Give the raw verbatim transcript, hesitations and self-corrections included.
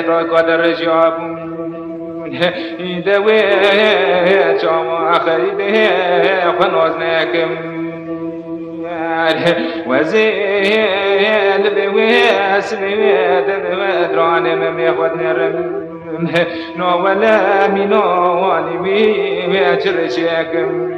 تا قدر جابون دوی چاما خریده خناز نکم وزیل بویس بوید درانم میخود نرم نو ولا منو ولی بی چرشکم